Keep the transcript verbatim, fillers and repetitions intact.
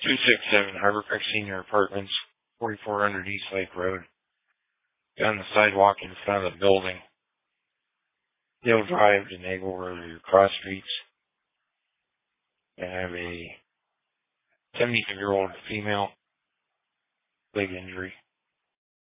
two six seven Harbor Creek Senior Apartments, forty-four hundred East Lake Road. Down the sidewalk in front of the building. They'll drive to Nagle Road or cross streets. I have a seventy-two-year-old female leg injury.